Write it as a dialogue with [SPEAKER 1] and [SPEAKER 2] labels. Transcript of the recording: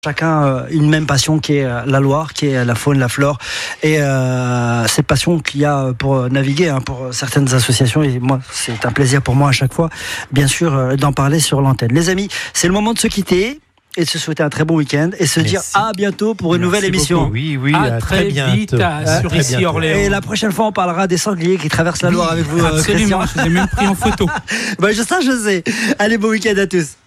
[SPEAKER 1] Chacun une même passion qui est la Loire, qui est la faune, la flore et cette passion qu'il y a pour naviguer pour certaines associations, et moi c'est un plaisir pour moi à chaque fois bien sûr d'en parler sur l'antenne. Les amis, c'est le moment de se quitter et de se souhaiter un très bon week-end et se dire à bientôt pour une nouvelle émission.
[SPEAKER 2] Beaucoup. Oui,
[SPEAKER 3] à très vite sur ici Orléans.
[SPEAKER 1] Et la prochaine fois on parlera des sangliers qui traversent la Loire avec vous.
[SPEAKER 3] Absolument, je vous ai même pris en photo.
[SPEAKER 1] Je sais. Allez, bon week-end à tous.